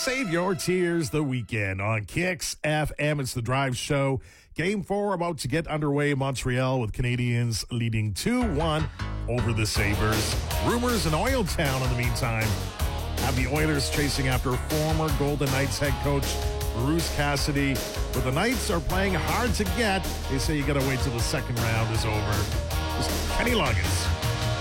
Save your tears the weekend on Kicks FM. It's the Drive Show. Game 4 about to get underway in Montreal with Canadians leading 2-1 over the Sabres. Rumors in Oiltown in the meantime have the Oilers chasing after former Golden Knights head coach Bruce Cassidy. But the Knights are playing hard to get. They say you got to wait till the second round is over. This is Kenny Loggins.